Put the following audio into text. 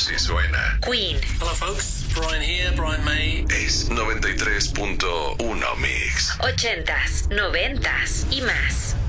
Así suena. Queen. Hello folks, Brian here, Brian May. Es 93.1 Mix. 80s, 90s y más.